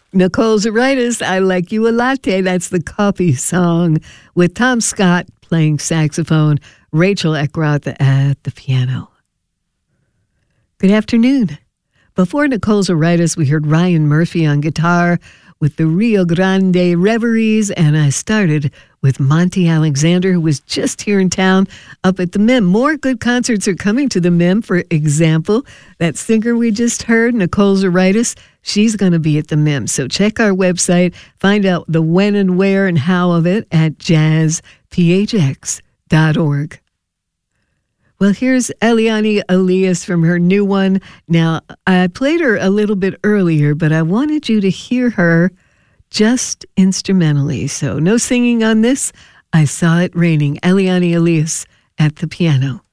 Nicole Zaritis, I Like You a Latte. That's the coffee song with Tom Scott playing saxophone, Rachel Eckroth at the piano. Good afternoon. Before Nicole Zaritis, we heard Ryan Murphy on guitar with the Rio Grande Reveries, and I started with Monty Alexander, who was just here in town up at the MIM. More good concerts are coming to the MIM. For example, that singer we just heard, Nicole Zaritis, she's going to be at the MIM. So check our website, find out the when and where and how of it at jazzphx.org. Well, here's Eliane Elias from her new one. Now, I played her a little bit earlier, but I wanted you to hear her just instrumentally. So no singing on this. I Saw It Raining. Eliane Elias at the piano.